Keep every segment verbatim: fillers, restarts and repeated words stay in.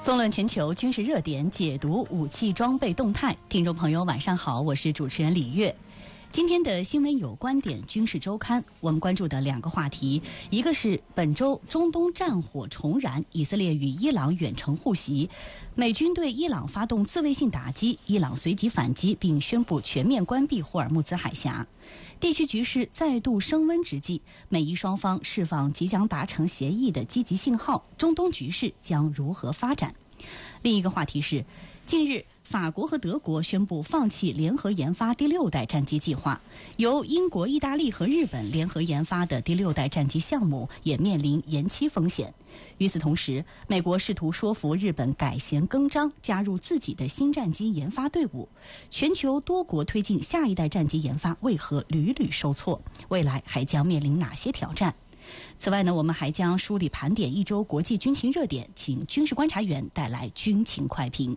纵论全球军事热点，解读武器装备动态。听众朋友晚上好，我是主持人李月。今天的新闻有观点军事周刊，我们关注的两个话题，一个是本周中东战火重燃，以色列与伊朗远程互袭，美军对伊朗发动自卫性打击，伊朗随即反击并宣布全面关闭霍尔木兹海峡。地区局势再度升温之际，美伊双方释放即将达成协议的积极信号，中东局势将如何发展？另一个话题是，近日法国和德国宣布放弃联合研发第六代战机计划，由英国、意大利和日本联合研发的第六代战机项目也面临延期风险。与此同时，美国试图说服日本改弦更张，加入自己的新战机研发队伍。全球多国推进下一代战机研发，为何屡屡受挫？未来还将面临哪些挑战？此外呢，我们还将梳理盘点一周国际军情热点，请军事观察员带来军情快评。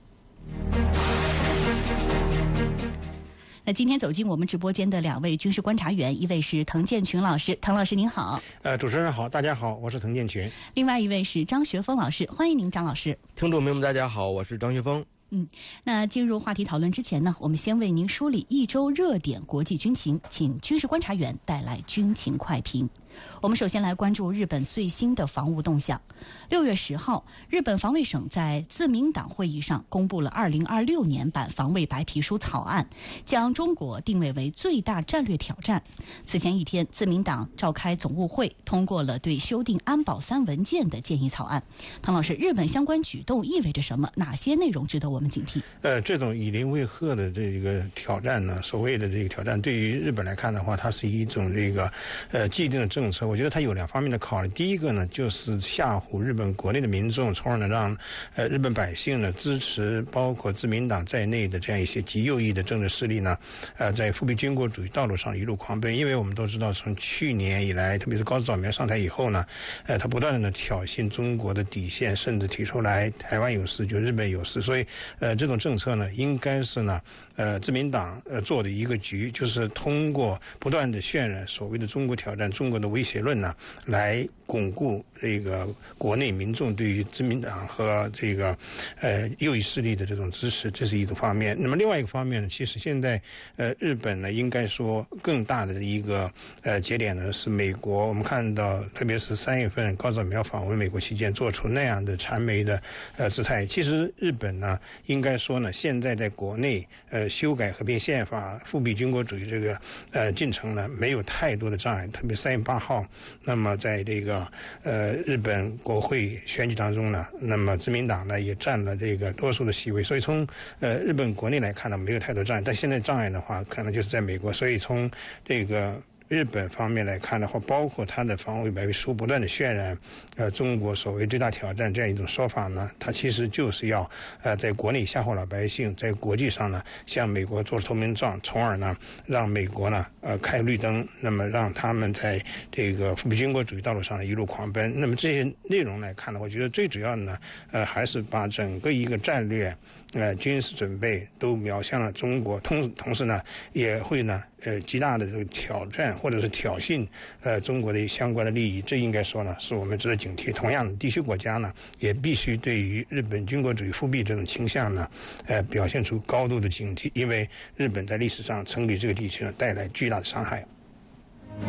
那今天走进我们直播间的两位军事观察员，一位是滕建群老师，滕老师您好。 呃，主持人好，大家好，我是滕建群。 另外一位是张学峰老师，欢迎您，张老师。 听众朋友们，大家好，我是张学峰。 嗯，那进入话题讨论之前呢，我们先为您梳理一周热点国际军情，请军事观察员带来军情快评。我们首先来关注日本最新的防务动向。六月十号，日本防卫省在自民党会议上公布了二零二六年版防卫白皮书草案，将中国定位为最大战略挑战。此前一天，自民党召开总务会，通过了对修订安保三文件的建议草案。滕老师，日本相关举动意味着什么？哪些内容值得我们警惕？ 呃，这种以邻为壑的这个挑战呢，所谓的这个挑战，对于日本来看的话，它是一种这个呃既定的政策。我觉得它有两方面的考虑。第一个呢，就是吓唬日本国内的民众，从而呢让呃日本百姓呢支持包括自民党在内的这样一些极右翼的政治势力呢，呃，在复辟军国主义道路上一路狂奔。因为我们都知道，从去年以来，特别是高市早苗上台以后呢，呃，他不断的呢挑衅中国的底线，甚至提出来台湾有事就日本有事。所以，呃，这种政策呢，应该是呢，呃，自民党呃做的一个局，就是通过不断的渲染所谓的中国挑战、中国的威胁论呢，来巩固这个国内民众对于自民党和这个呃右翼势力的这种支持，这是一种方面。那么另外一个方面呢，其实现在呃日本呢，应该说更大的一个呃节点呢是美国。我们看到，特别是三月份高市早访问美国期间，做出那样的谄媚的呃姿态。其实日本呢，应该说呢，现在在国内呃修改和平宪法、复辟军国主义这个呃进程呢，没有太多的障碍。特别三月八号，那么在这个呃日本国会选举当中呢，那么自民党呢也占了这个多数的席位，所以从呃日本国内来看呢，没有太多障碍。但现在障碍的话，可能就是在美国。所以从这个日本方面来看的话，包括他的防卫白皮书不断的渲染呃中国所谓最大挑战这样一种说法呢，它其实就是要呃在国内吓唬老百姓，在国际上呢向美国做投名状，从而呢让美国呢呃开绿灯，那么让他们在这个复辟军国主义道路上呢一路狂奔。那么这些内容来看呢，我觉得最主要的呢呃还是把整个一个战略呃军事准备都瞄向了中国，同同时呢也会呢呃极大的这个挑战或者是挑衅呃中国的相关的利益。这应该说呢是我们值得警惕。同样的，地区国家呢也必须对于日本军国主义复辟这种倾向呢呃表现出高度的警惕，因为日本在历史上曾给这个地区呢带来巨大的伤害。